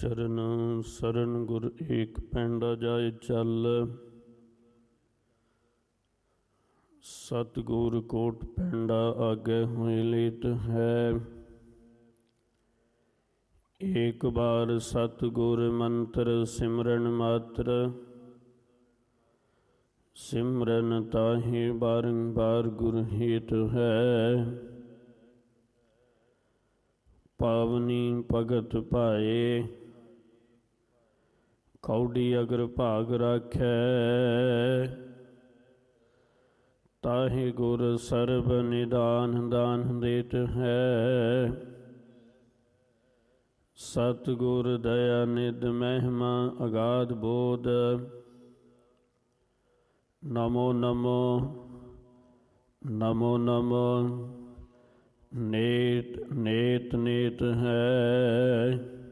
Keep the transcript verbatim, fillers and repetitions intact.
ਚਰਨ ਸਰਨ ਗੁਰ ਏਕ ਪੈਂਡਾ ਜਾਏ ਚੱਲ। ਸਤਿਗੁਰ ਕੋਟ ਪੈਂਡਾ ਆਗੇ ਹੋਏ ਲੇਟ ਹੈ। ਏਕ ਬਾਰ ਸਤਿਗੁਰ ਮੰਤਰ ਸਿਮਰਨ ਮਾਤਰ। ਸਿਮਰਨ ਤਾਹਿ ਬਾਰੰਬਾਰ ਗੁਰ ਹੇਤ ਹੈ। ਪਾਵਨੀ ਭਗਤ ਭਾਏ ਕੌਡੀ ਅਗਰ ਭਾਗ ਰਾਖੈ। ਤਾਹਿ ਗੁਰ ਸਰਬ ਨਿਦਾਨ ਦਾਨ ਦੇਤ ਹੈ। ਸਤਿਗੁਰ ਦਇਆ ਨਿਧ ਮਹਿਮਾ ਅਗਾਧ ਬੋਧ। ਨਮੋ ਨਮੋ ਨਮੋ ਨਮੋ ਨੇਤ ਨੇਤ ਨੇਤ ਹੈ।